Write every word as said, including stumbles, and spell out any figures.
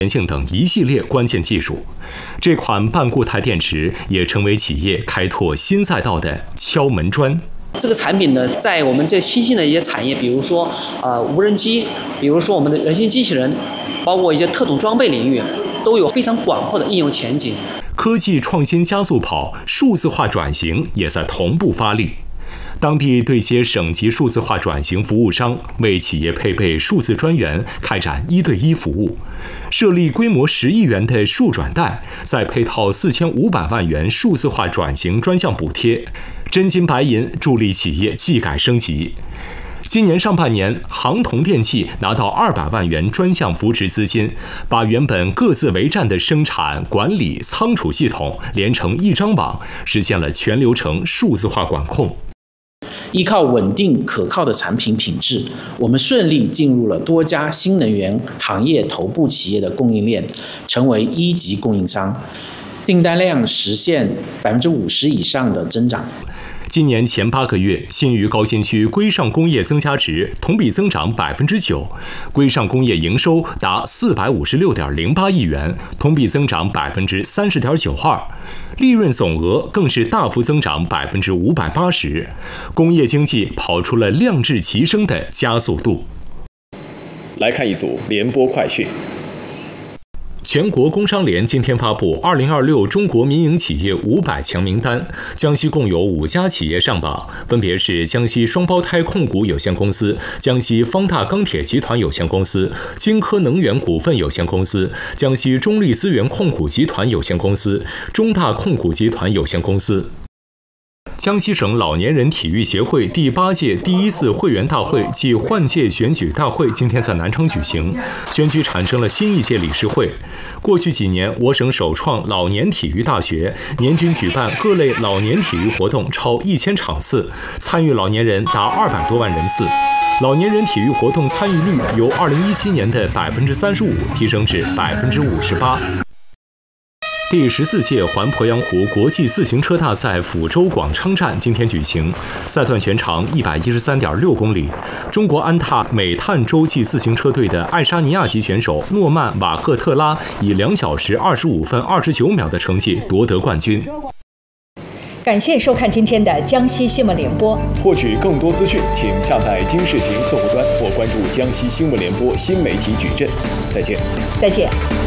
粘性等一系列关键技术。这款半固态电池也成为企业开拓新赛道的敲门砖。 这个产品呢，在我们这新兴的一些产业，比如说呃无人机，比如说我们的人形机器人，包括一些特种装备领域，都有非常广阔的应用前景。 科技创新加速跑，数字化转型也在同步发力。当地对接省级数字化转型服务商，为企业配备数字专员，开展一对一服务，设立规模十亿元的数转贷，再配套四千五百万元数字化转型专项补贴，真金白银助力企业技改升级。今年上半年，航同电器拿到二百万元专项扶持资金，把原本各自为战的生产、管理、仓储系统连成一张网，实现了全流程数字化管控。 依靠稳定可靠的产品品质，我们顺利进入了多家新能源行业头部企业的供应链，成为一级供应商，订单量实现百分之五十以上的增长。 今年前八个月，新余高新区规上工业增加值同比增长百分之九，规上工业营收达四百五十六点零八亿元，同比增长百分之三十点九二，利润总额更是大幅增长百分之五百八十，工业经济跑出了量质齐升的加速度。 来看一组联播快讯。 全国工商联今天发布二零二六中国民营企业五百强名单，江西共有五家企业上榜，分别是江西双胞胎控股有限公司、江西方大钢铁集团有限公司、金科能源股份有限公司、江西中力资源控股集团有限公司、中大控股集团有限公司。江西省老年人体育协会第八届第一次会员大会暨换届选举大会今天在南昌举行，选举产生了新一届理事会。过去几年，我省首创老年体育大学，年均举办各类老年体育活动超一千场次，参与老年人达二百多万人次。老年人体育活动参与率由二零一七年的百分之三十五提升至百分之五十八。第十四届环鄱阳湖国际自行车大赛抚州广昌站今天举行，赛段全长一百一十三点六公里。中国安踏美碳洲际自行车队的爱沙尼亚籍选手诺曼瓦赫特拉以两小时二十五分二十九秒的成绩夺得冠军。 感谢收看今天的江西新闻联播。 获取更多资讯，请下载经视频客户端或关注江西新闻联播新媒体矩阵。再见。 再见。